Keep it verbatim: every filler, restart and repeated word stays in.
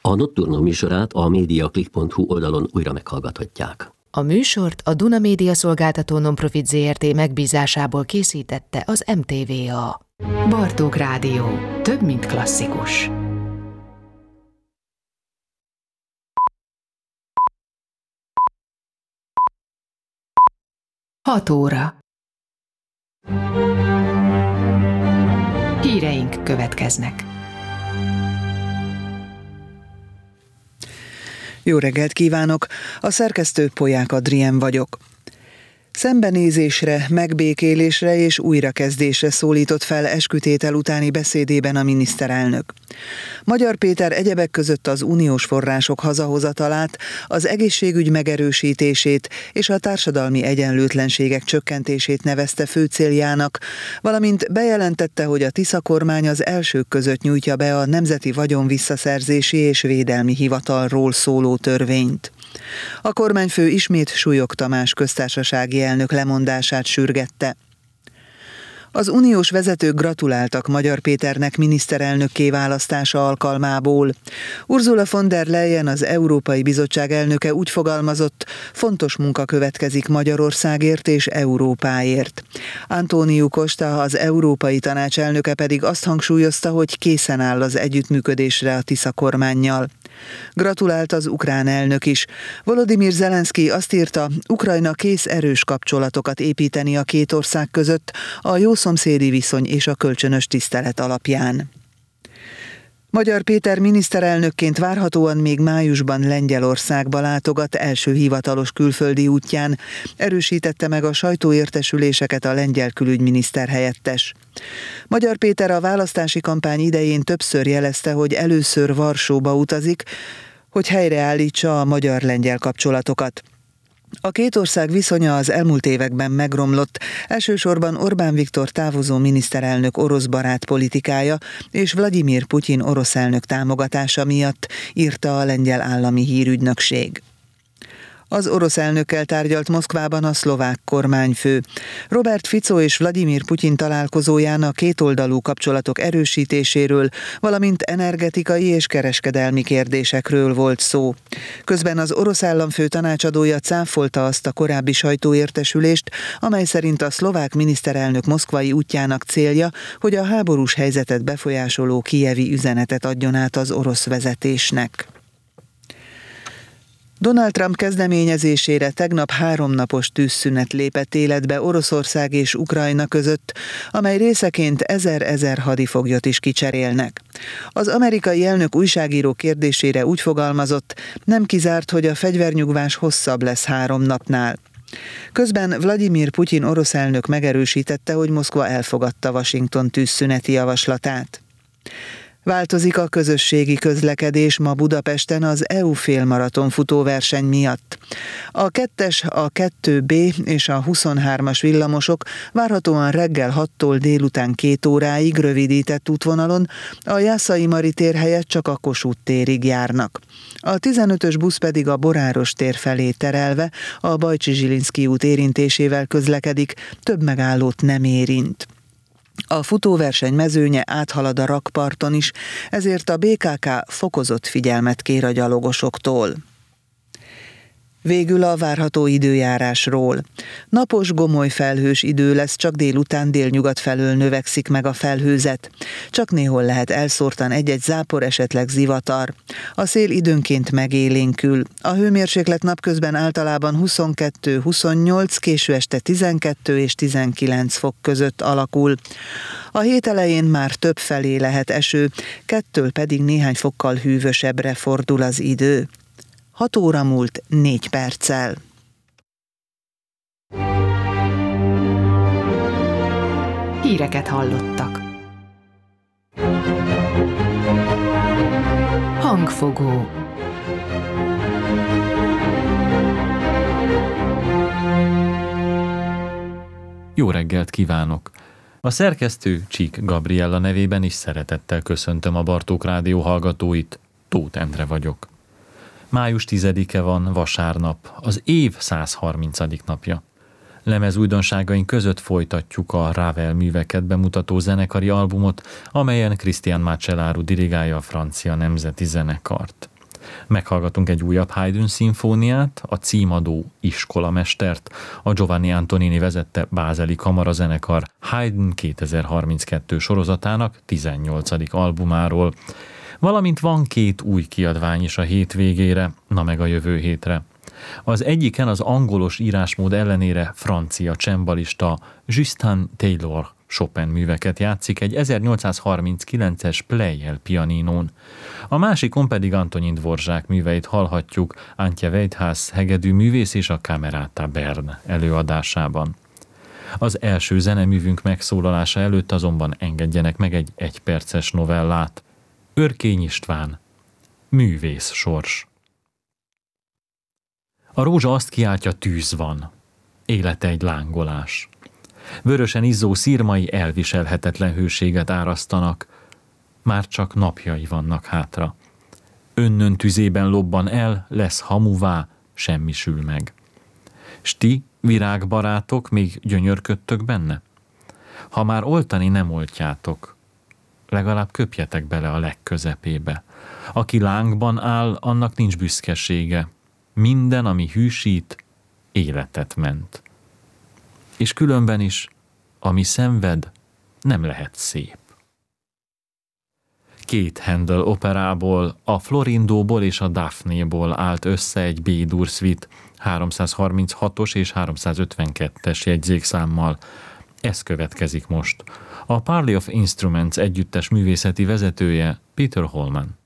A Nocturno műsorát a mediaclick pont hu oldalon újra meghallgathatják. A műsort a Duna Média Szolgáltató Nonprofit zé er té megbízásából készítette az em té vé á. Bartók Rádió. Több, mint klasszikus. Hat óra. Híreink következnek. Jó reggelt kívánok! A szerkesztő Polyák Adrien vagyok. Szembenézésre, megbékélésre és újrakezdésre szólított fel eskütétel utáni beszédében a miniszterelnök. Magyar Péter egyebek között az uniós források hazahozatalát, az egészségügy megerősítését és a társadalmi egyenlőtlenségek csökkentését nevezte fő céljának, valamint bejelentette, hogy a Tisza kormány az elsők között nyújtja be a Nemzeti Vagyonvisszaszerzési és Védelmi Hivatalról szóló törvényt. A kormányfő ismét Súlyog Tamás köztársasági elnök lemondását sürgette. Az uniós vezetők gratuláltak Magyar Péternek miniszterelnökké választása alkalmából. Ursula von der Leyen, az Európai Bizottság elnöke úgy fogalmazott, fontos munka következik Magyarországért és Európáért. Antóniu Costa, az Európai Tanács elnöke pedig azt hangsúlyozta, hogy készen áll az együttműködésre a Tisza kormánnyal. Gratulált az ukrán elnök is. Volodymyr Zelenszky azt írta, Ukrajna kész erős kapcsolatokat építeni a két ország között a jó szomszédi viszony és a kölcsönös tisztelet alapján. Magyar Péter miniszterelnökként várhatóan még májusban Lengyelországba látogat első hivatalos külföldi útján, erősítette meg a sajtóértesüléseket a lengyel külügyminiszter helyettes. Magyar Péter a választási kampány idején többször jelezte, hogy először Varsóba utazik, hogy helyreállítsa a magyar-lengyel kapcsolatokat. A két ország viszonya az elmúlt években megromlott, elsősorban Orbán Viktor távozó miniszterelnök orosz barát politikája és Vladimir Putyin orosz elnök támogatása miatt, írta a lengyel állami hírügynökség. Az orosz elnökkel tárgyalt Moszkvában a szlovák kormányfő. Robert Fico és Vladimir Putyin találkozóján a kétoldalú kapcsolatok erősítéséről, valamint energetikai és kereskedelmi kérdésekről volt szó. Közben az orosz államfő tanácsadója cáfolta azt a korábbi sajtóértesülést, amely szerint a szlovák miniszterelnök moszkvai útjának célja, hogy a háborús helyzetet befolyásoló kijevi üzenetet adjon át az orosz vezetésnek. Donald Trump kezdeményezésére tegnap háromnapos tűzszünet lépett életbe Oroszország és Ukrajna között, amely részeként ezer-ezer hadifoglyot is kicserélnek. Az amerikai elnök újságíró kérdésére úgy fogalmazott, nem kizárt, hogy a fegyvernyugvás hosszabb lesz három napnál. Közben Vladimir Putyin orosz elnök megerősítette, hogy Moszkva elfogadta Washington tűzszüneti javaslatát. Változik a közösségi közlekedés ma Budapesten az é u félmaraton futóverseny miatt. A kettes, a kettő bé és a huszonhármas villamosok várhatóan reggel hattól délután két óráig rövidített útvonalon, a Jászai Mari tér helyett csak a Kossuth térig járnak. A tizenötös busz pedig a Boráros tér felé terelve a Bajcsy-Zsilinszky út érintésével közlekedik, több megállót nem érint. A futóverseny mezőnye áthalad a rakparton is, ezért a bé ká ká fokozott figyelmet kér a gyalogosoktól. Végül a várható időjárásról. Napos, gomoly felhős idő lesz, csak délután délnyugat felől növekszik meg a felhőzet. Csak néhol lehet elszórtan egy-egy zápor, esetleg zivatar. A szél időnként megélénkül. A hőmérséklet napközben általában huszonkettő-huszonnyolc, késő este tizenkettő és tizenkilenc fok között alakul. A hét elején már több felé lehet eső, kettől pedig néhány fokkal hűvösebbre fordul az idő. Hat óra múlt négy perccel. Híreket hallottak. Hangfogó. Jó reggelt kívánok! A szerkesztő Csík Gabriella nevében is szeretettel köszöntöm a Bartók Rádió hallgatóit. Tóth Endre vagyok. Május tizedike van, vasárnap, az év százharmincadik napja. Lemezújdonságaink között folytatjuk a Ravel műveket bemutató zenekari albumot, amelyen Cristian Macellaro dirigálja a francia nemzeti zenekart. Meghallgatunk egy újabb Haydn szimfóniát, a címadó iskolamestert, a Giovanni Antonini vezette Bázeli Kamarazenekar Haydn kétezer-harminckettő sorozatának tizennyolcadik albumáról, valamint van két új kiadvány is a hétvégére, na meg a jövő hétre. Az egyiken az angolos írásmód ellenére francia csembalista Justin Taylor Chopin műveket játszik egy ezernyolcszázharminckilences Pleyel pianinón. A másikon pedig Antonin Dvorzsák műveit hallhatjuk Antje Weidhaus hegedű művész és a Camerata Bern előadásában. Az első zeneművünk megszólalása előtt azonban engedjenek meg egy egyperces novellát. Örkény István, Művész sors. A rózsa azt kiáltja, tűz van. Élete egy lángolás. Vörösen izzó szirmai elviselhetetlen hőséget árasztanak. Már csak napjai vannak hátra. Önnön tüzében lobban el, lesz hamuvá, semmisül meg. S ti, virágbarátok, még gyönyörködtök benne? Ha már oltani nem oltjátok, legalább köpjetek bele a legközepébe. Aki lángban áll, annak nincs büszkesége. Minden, ami hűsít, életet ment. És különben is, ami szenved, nem lehet szép. Két Handel operából, a Florindóból és a Daphnéból állt össze egy B-dur suite háromszázharminchatos és háromszázötvenkettes jegyzékszámmal. Ez következik most. A Parley of Instruments együttes művészeti vezetője Peter Holman.